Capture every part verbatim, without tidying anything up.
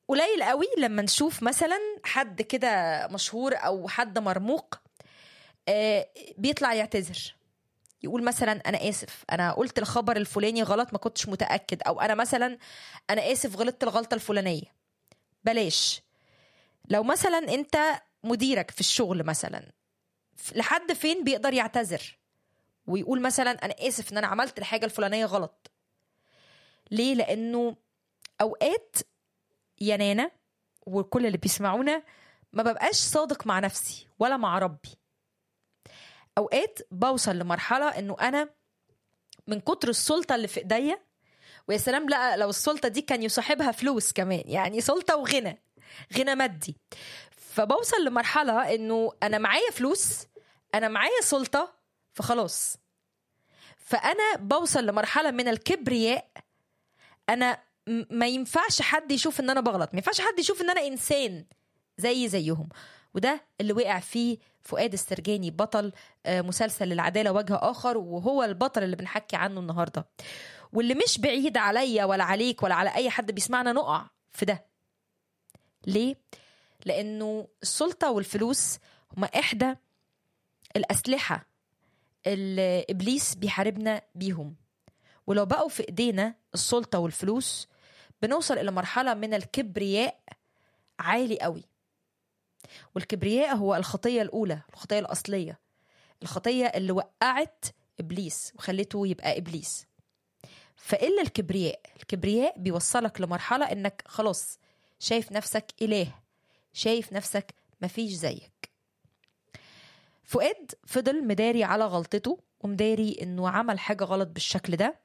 قليل قوي لما نشوف مثلا حد كده مشهور او حد مرموق آه، بيطلع يعتذر، يقول مثلا انا اسف، انا قلت الخبر الفلاني غلط، ما كنتش متاكد، او انا مثلا انا اسف غلطت الغلطه الفلانيه. بلاش. لو مثلا انت مديرك في الشغل مثلا، لحد فين بيقدر يعتذر ويقول مثلا انا اسف ان انا عملت الحاجه الفلانيه غلط؟ ليه؟ لانه اوقات يا نانا وكل اللي بيسمعونا ما ببقاش صادق مع نفسي ولا مع ربي. اوقات بوصل لمرحله انه انا من كتر السلطه اللي في ايديا، ويا سلام لا لو السلطه دي كان يصاحبها فلوس كمان، يعني سلطه وغنى، غنى مادي، فبوصل لمرحله انه انا معايا فلوس، انا معايا سلطه، فخلاص. فانا بوصل لمرحله من الكبرياء. انا ما ينفعش حد يشوف ان انا بغلط، ما ينفعش حد يشوف ان انا انسان زي زيهم. وده اللي وقع فيه فؤاد السرجاني، بطل مسلسل العدالة وجه آخر، وهو البطل اللي بنحكي عنه النهاردة، واللي مش بعيد عليا ولا عليك ولا على أي حد بيسمعنا نقع في ده. ليه؟ لأنه السلطة والفلوس هما إحدى الأسلحة اللي إبليس بيحاربنا بيهم، ولو بقوا في إيدينا السلطة والفلوس بنوصل إلى مرحلة من الكبرياء عالي قوي. والكبرياء هو الخطية الأولى، الخطية الأصلية، الخطية اللي وقعت إبليس وخلته يبقى إبليس. فإلا الكبرياء، الكبرياء بيوصلك لمرحلة إنك خلاص شايف نفسك إله، شايف نفسك مفيش زيك. فؤاد فضل مداري على غلطته ومداري إنه عمل حاجة غلط بالشكل ده،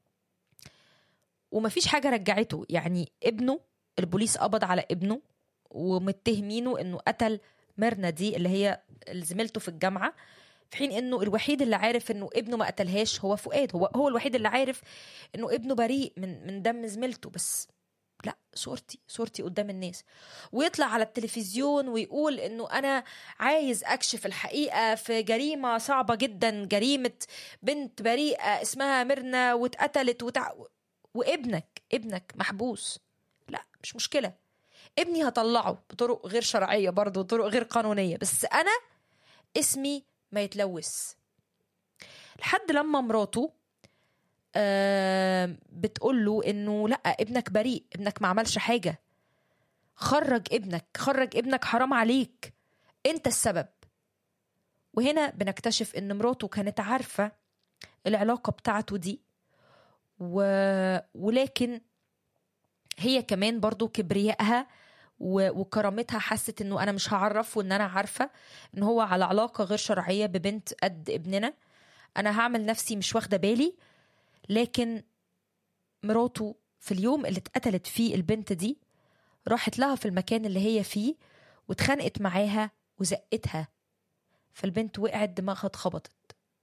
ومفيش حاجة رجعته. يعني ابنه، البوليس قبض على ابنه ومتهمينه إنه قتل ميرنا دي اللي هي زميلته في الجامعة، في حين انه الوحيد اللي عارف انه ابنه ما قتلهاش هو فؤاد. هو هو الوحيد اللي عارف انه ابنه بريء من من دم زميلته. بس لا، صورتي صورتي قدام الناس، ويطلع على التلفزيون ويقول انه انا عايز اكشف الحقيقة في جريمة صعبة جدا، جريمة بنت بريئة اسمها ميرنا واتقتلت وتع... وابنك ابنك محبوس. لا مش مشكلة، ابني هطلعه بطرق غير شرعية برضه، وطرق غير قانونية، بس انا اسمي ما يتلوث. لحد لما مراته آه بتقول له انه لا، ابنك بريء، ابنك ما عملش حاجة، خرج ابنك، خرج ابنك، حرام عليك، انت السبب. وهنا بنكتشف ان مراته كانت عارفة العلاقة بتاعته دي، و... ولكن هي كمان برضو كبريائها و... وكرامتها حست انه انا مش هعرف، وان انا عارفة ان هو على علاقة غير شرعية ببنت قد ابننا، انا هعمل نفسي مش واخدة بالي. لكن مراته في اليوم اللي اتقتلت فيه البنت دي راحت لها في المكان اللي هي فيه واتخانقت معاها وزقتها، فالبنت وقعت دماغها اتخبطت.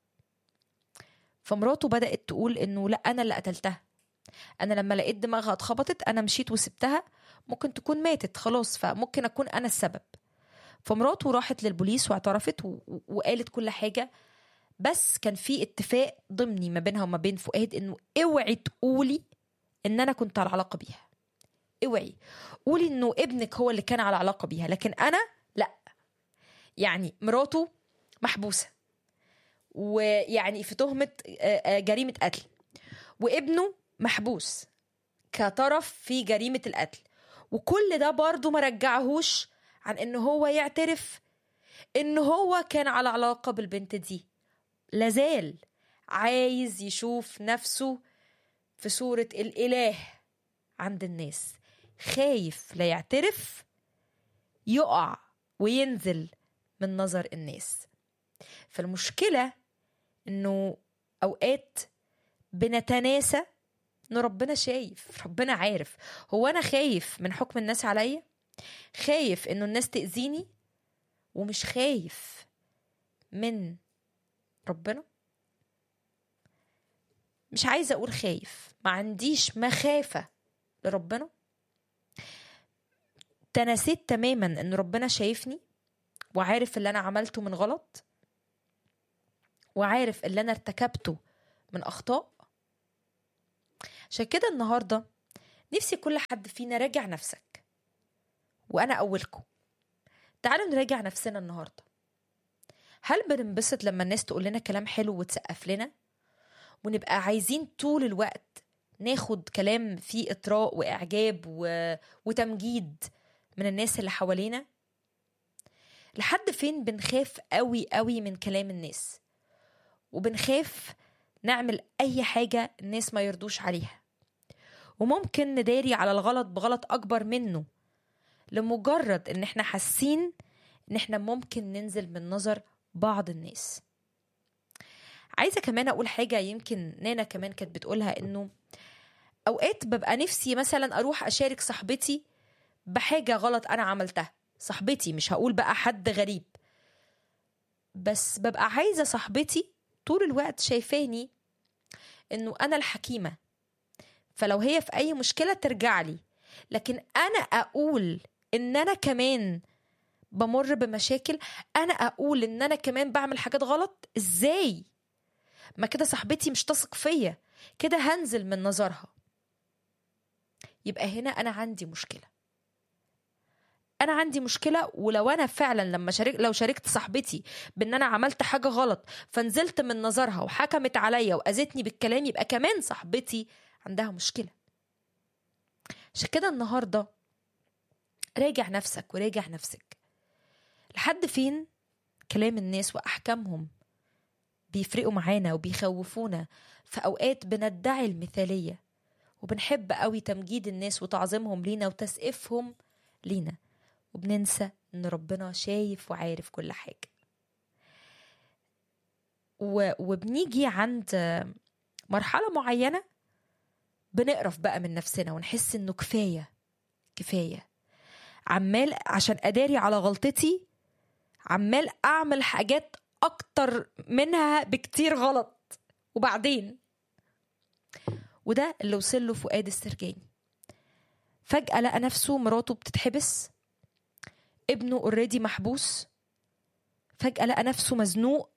فمراته بدأت تقول انه لا، انا اللي قتلتها، انا لما لقيت دماغها اتخبطت انا مشيت وسبتها، ممكن تكون ماتت خلاص، فممكن اكون انا السبب. فمراته راحت للبوليس واعترفت و... وقالت كل حاجة. بس كان في اتفاق ضمني ما بينها وما بين فؤاد انه اوعي تقولي ان انا كنت على علاقة بيها، اوعي قولي انه ابنك هو اللي كان على علاقة بيها، لكن انا لا. يعني مراته محبوسة ويعني في تهمة جريمة قتل، وابنه محبوس كطرف في جريمة القتل، وكل ده برضو ما رجعهوش عن انه هو يعترف انه هو كان على علاقة بالبنت دي. لازال عايز يشوف نفسه في صورة الإله عند الناس، خايف لا يعترف يقع وينزل من نظر الناس. فالمشكلة انه اوقات بنتناسى ان ربنا شايف، ربنا عارف. هو انا خايف من حكم الناس عليا، خايف انه الناس تأذيني، ومش خايف من ربنا. مش عايزة اقول خايف، ما عنديش مخافة لربنا. تنسيت تماما ان ربنا شايفني وعارف اللي انا عملته من غلط، وعارف اللي انا ارتكبته من اخطاء. عشان كده النهاردة نفسي كل حد فينا راجع نفسك، وأنا أولكم. تعالوا نراجع نفسنا النهاردة. هل بننبسط لما الناس تقول لنا كلام حلو وتسقف لنا، ونبقى عايزين طول الوقت ناخد كلام فيه إطراء وإعجاب و... وتمجيد من الناس اللي حوالينا؟ لحد فين بنخاف قوي قوي من كلام الناس، وبنخاف نعمل أي حاجة الناس ما يرضوش عليها، وممكن نداري على الغلط بغلط أكبر منه لمجرد إن احنا حاسين إن احنا ممكن ننزل من نظر بعض الناس. عايزة كمان أقول حاجة يمكن نانا كمان كانت بتقولها، إنه أوقات ببقى نفسي مثلا أروح أشارك صاحبتي بحاجة غلط أنا عملتها، صاحبتي، مش هقول بقى حد غريب، بس ببقى عايزة صاحبتي طول الوقت شايفاني إنه أنا الحكيمة، فلو هي في أي مشكلة ترجع لي. لكن أنا أقول إن أنا كمان بمر بمشاكل، أنا أقول إن أنا كمان بعمل حاجات غلط، إزاي؟ ما كده صاحبتي مش تثق فيا، كده هنزل من نظرها. يبقى هنا أنا عندي مشكلة، أنا عندي مشكلة. ولو أنا فعلا لما شارك لو شاركت صاحبتي بأن أنا عملت حاجة غلط فنزلت من نظرها وحكمت عليا وأذتني بالكلام، يبقى كمان صاحبتي عندها مشكلة. عشان كده النهاردة راجع نفسك وراجع نفسك، لحد فين كلام الناس وأحكامهم بيفرقوا معانا وبيخوفونا. في أوقات بندعي المثالية وبنحب قوي تمجيد الناس وتعظيمهم لينا وتسقيفهم لينا، وبننسى إن ربنا شايف وعارف كل حاجة. وبنيجي عند مرحلة معينة بنقرف بقى من نفسنا ونحس إنه كفاية كفاية، عمال عشان أداري على غلطتي عمال أعمل حاجات أكتر منها بكتير غلط. وبعدين وده اللي وصل له فؤاد السرجاني. فجأة لقى نفسه مراته بتتحبس، ابنه اوريدي محبوس، فجأة لقى نفسه مزنوق،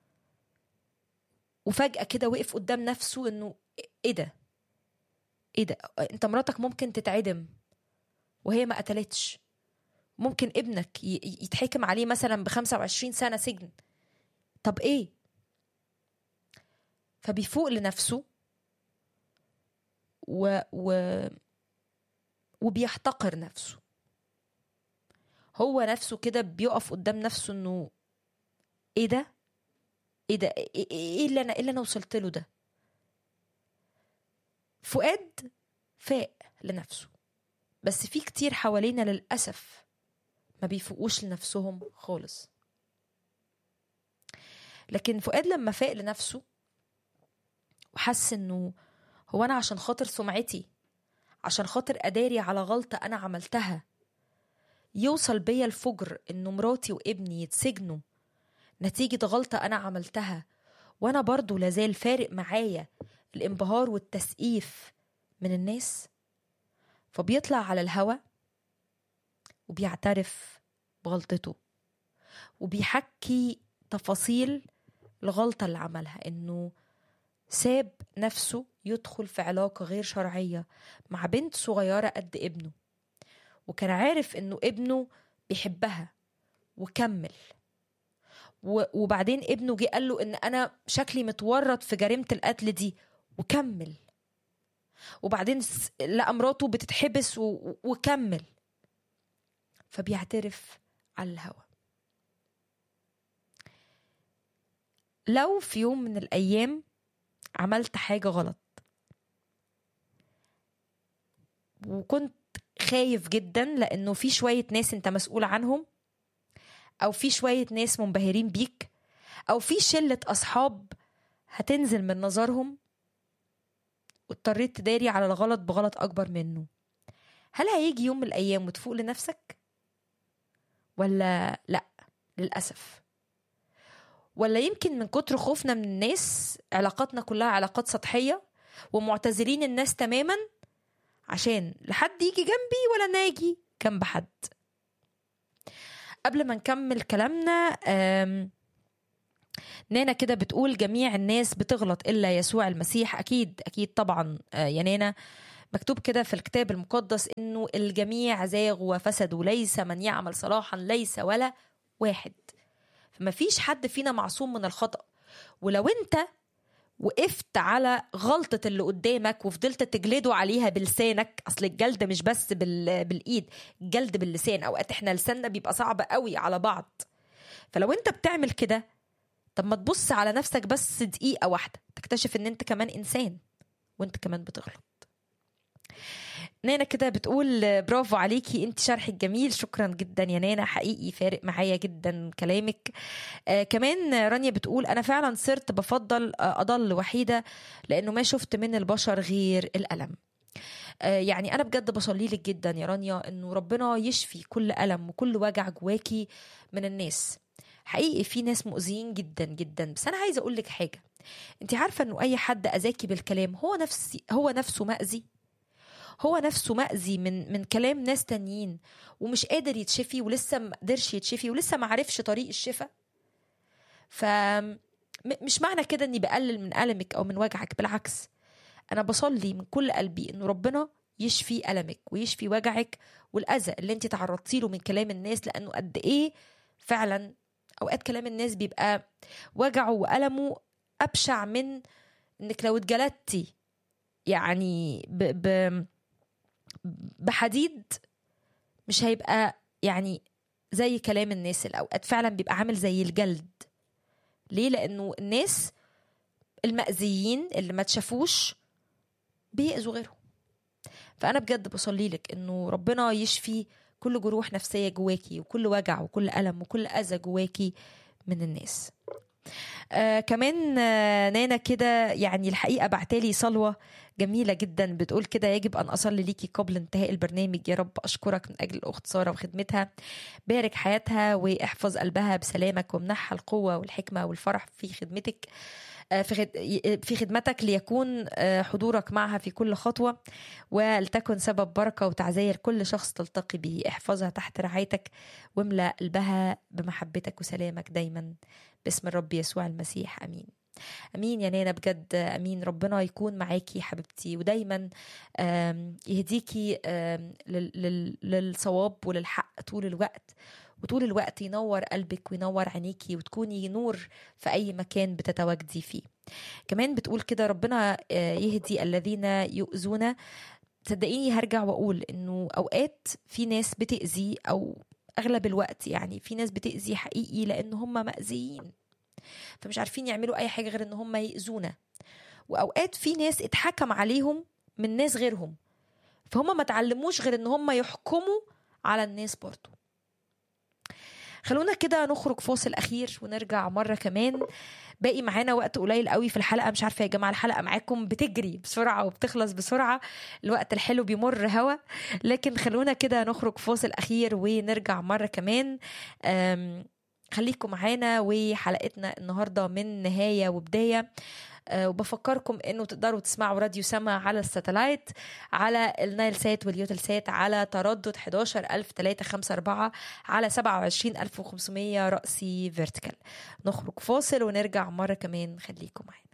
وفجأة كده وقف قدام نفسه إنه إيه ده؟ إيه ده؟ أنت مراتك ممكن تتعدم وهي ما قتلتش، ممكن ابنك يتحكم عليه مثلا بخمسة وعشرين سنة سجن، طب إيه؟ فبيفوق لنفسه و... و... وبيحتقر نفسه. هو نفسه كده بيقف قدام نفسه إنه إيه ده؟ إيه ده؟ إيه, إيه اللي أنا إيه اللي أنا وصلت له ده؟ فؤاد فاق لنفسه، بس في كتير حوالينا للأسف ما بيفوقوش لنفسهم خالص. لكن فؤاد لما فاق لنفسه وحس إنه هو أنا عشان خاطر سمعتي، عشان خاطر أداري على غلطة أنا عملتها، يوصل بيا الفجر إنه مراتي وابني يتسجنوا نتيجة غلطة أنا عملتها، وأنا برضو لازال فارق معايا الانبهار والتسقيف من الناس. فبيطلع على الهوا وبيعترف بغلطته وبيحكي تفاصيل الغلطة اللي عملها، إنه ساب نفسه يدخل في علاقة غير شرعية مع بنت صغيرة قد ابنه، وكان عارف إنه ابنه بيحبها وكمل. وبعدين ابنه جه قال له إن أنا شكلي متورط في جريمة القتل دي، وكمل. وبعدين لقى مراته بتتحبس وكمل. فبيعترف على الهوا. لو في يوم من الأيام عملت حاجة غلط وكنت خايف جدا لأنه في شوية ناس انت مسؤول عنهم، أو في شوية ناس منبهرين بيك، أو في شلة أصحاب هتنزل من نظرهم، واضطريت تداري على الغلط بغلط أكبر منه، هل هيجي يوم من الأيام وتفوق لنفسك؟ ولا لأ للأسف؟ ولا يمكن من كتر خوفنا من الناس علاقاتنا كلها علاقات سطحية ومعتزلين الناس تماما عشان لحد يجي جنبي ولا ناجي جنب حد؟ قبل ما نكمل كلامنا، نانا كده بتقول جميع الناس بتغلط إلا يسوع المسيح. أكيد أكيد طبعا يا نانا، مكتوب كده في الكتاب المقدس إنه الجميع زاغوا وفسدوا، ليس من يعمل صلاحا، ليس ولا واحد. فما فيش حد فينا معصوم من الخطأ. ولو انت وقفت على غلطة اللي قدامك وفضلت تجلده عليها بلسانك، اصل الجلد مش بس بال... بالايد، الجلد باللسان. اوقات احنا لساننا بيبقى صعب قوي على بعض. فلو انت بتعمل كده، طب ما تبص على نفسك بس دقيقة واحدة، تكتشف ان انت كمان انسان وانت كمان بتغلط. نانا كده بتقول برافو عليكي، انت شرحك جميل، شكرا جدا يا نانا، حقيقي فارق معايا جدا كلامك. آه كمان رانيا بتقول انا فعلا صرت بفضل آه اضل وحيدة لانه ما شفت من البشر غير الألم. آه يعني انا بجد بصلي لك جدا يا رانيا انه ربنا يشفي كل ألم وكل وجع جواكي من الناس. حقيقي في ناس مؤذيين جدا جدا، بس انا عايزه اقول لك حاجه. انت عارفه انه اي حد اذاكي بالكلام هو نفسي هو نفسه مأذي، هو نفسه مأذي من من كلام ناس تانيين، ومش قادر يتشفي، ولسه ما قدرش يتشفي، ولسه ما عرفش طريق الشفاء. ف مش معنى كده اني بقلل من ألمك او من وجعك، بالعكس انا بصلي من كل قلبي انه ربنا يشفي ألمك ويشفي وجعك والأذى اللي انت تعرضتي له من كلام الناس. لانه قد ايه فعلا اوقات كلام الناس بيبقى وجعه وألمه ابشع من انك لو اتجلدتي يعني ب... ب... بحديد، مش هيبقى يعني زي كلام الناس. الأوقات فعلا بيبقى عامل زي الجلد. ليه؟ لأنه الناس المأذيين اللي ما تشافوش بيأذوا غيرهم. فأنا بجد بصلي لك إنه ربنا يشفي كل جروح نفسية جواكي، وكل وجع وكل ألم وكل أذى جواكي من الناس. آه كمان آه نانا كده يعني الحقيقة بعتالي صلوة جميلة جدا، بتقول كده يجب أن أصلي ليكي قبل انتهاء البرنامج. يا رب أشكرك من أجل الأخت سارة وخدمتها، بارك حياتها واحفظ قلبها بسلامك، ومنحها القوة والحكمة والفرح في خدمتك في خدمتك، ليكون حضورك معها في كل خطوة، ولتكن سبب بركة وتعزية لكل شخص تلتقي به. احفظها تحت رعايتك، واملأ قلبها بمحبتك وسلامك دايما، باسم الرب يسوع المسيح، أمين. أمين يا نانا، بجد أمين. ربنا يكون معاكي حبيبتي، ودايما يهديكي للصواب وللحق طول الوقت، وطول الوقت ينور قلبك وينور عينيكي، وتكوني نور في أي مكان بتتواجدي فيه. كمان بتقول كده ربنا يهدي الذين يؤذون. صدقيني هرجع وأقول إنه أوقات في ناس بتأذي، أو أغلب الوقت يعني في ناس بتأذي حقيقي لأن هم مأذيين، فمش عارفين يعملوا أي حاجة غير إن هم يأذونا. وأوقات في ناس اتحكم عليهم من ناس غيرهم، فهم ما تعلموش غير إن هم يحكموا على الناس برضو. خلونا كده نخرج فاصل أخير ونرجع مرة كمان. باقي معانا وقت قليل قوي في الحلقة. مش عارفة يا جماعة، الحلقة معاكم بتجري بسرعة وبتخلص بسرعة، الوقت الحلو بيمر هوا. لكن خلونا كده نخرج فاصل أخير ونرجع مرة كمان. خليكم معانا، وحلقتنا النهاردة من نهاية وبداية. أه وبفكركم انه تقدروا تسمعوا راديو سما على الساتلايت، على النايل سات واليوتل سات، على تردد أحد عشر ألف وثلاثمائة وخمسة وأربعين، على سبعة وعشرين ألف وخمسمائة رأسي فيرتيكال. نخرج فاصل ونرجع مرة كمان، خليكم معانا.